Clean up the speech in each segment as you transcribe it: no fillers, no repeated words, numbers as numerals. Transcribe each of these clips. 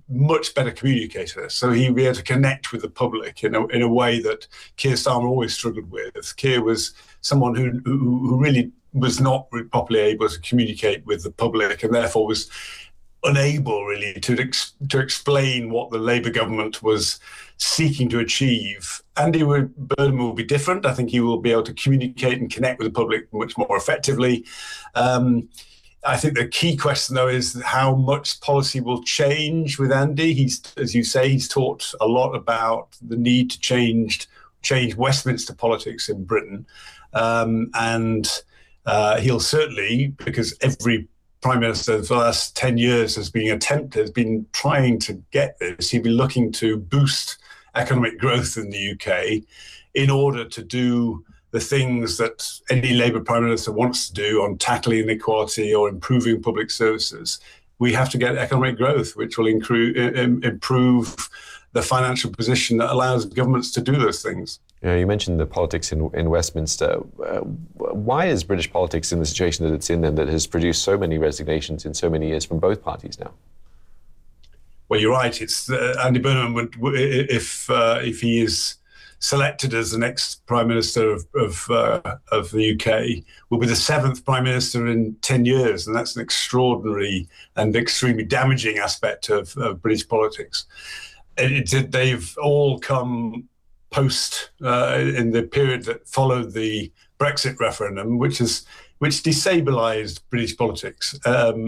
much better communicator. So he'd be able to connect with the public in a way that Keir Starmer always struggled with. Keir was someone who really was not properly able to communicate with the public, and therefore was unable really to explain what the Labour government was seeking to achieve. Andy Burnham will be different. I think he will be able to communicate and connect with the public much more effectively. I think the key question, though, is how much policy will change with Andy. He's, as you say, he's talked a lot about the need to change Westminster politics in Britain. And he'll certainly, because every Prime Minister for the last 10 years has been trying to get this, he'll be looking to boost economic growth in the UK in order to do the things that any Labour Prime Minister wants to do on tackling inequality or improving public services. We have to get economic growth, which will improve the financial position that allows governments to do those things. You mentioned the politics in Westminster. Why is British politics in the situation that it's in then, that has produced so many resignations in so many years from both parties now? Well, you're right. It's Andy Burnham, if he is selected as the next Prime Minister of the UK, will be the 7th Prime Minister in 10 years. And that's an extraordinary and extremely damaging aspect of British politics. They've all come post in the period that followed the Brexit referendum, which destabilised British politics,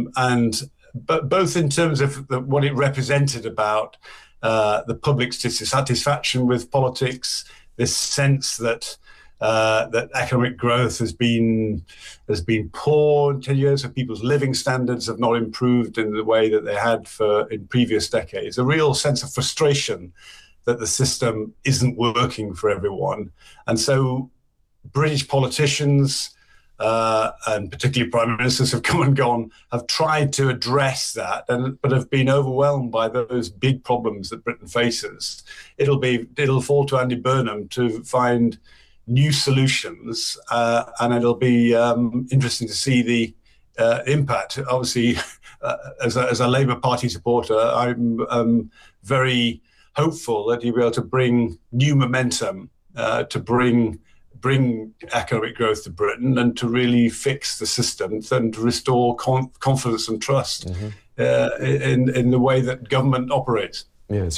but both in terms of what it represented about the public's dissatisfaction with politics, this sense that economic growth has been poor in 10 years, so people's living standards have not improved in the way that they had in previous decades. A real sense of frustration that the system isn't working for everyone. And so British politicians, and particularly prime ministers have come and gone, have tried to address that, but have been overwhelmed by those big problems that Britain faces. It'll fall to Andy Burnham to find new solutions, and it'll be interesting to see the impact. Obviously, as a Labour Party supporter, I'm very hopeful that he'll be able to bring new momentum, to bring economic growth to Britain, and to really fix the systems and to restore confidence and trust in the way that government operates. Yeah, so